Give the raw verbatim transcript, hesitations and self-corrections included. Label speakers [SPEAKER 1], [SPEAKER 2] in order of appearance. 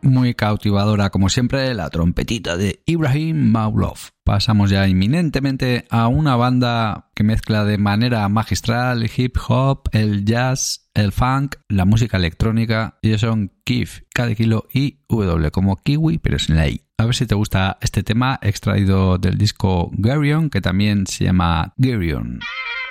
[SPEAKER 1] Muy cautivadora, como siempre, la trompetita de Ibrahim Maulov. Pasamos ya inminentemente a una banda que mezcla de manera magistral el hip hop, el jazz, el funk, la música electrónica, y son Kif, K de kilo y W, como kiwi pero sin la I. A ver si te gusta este tema extraído del disco Garion, que también se llama Garion.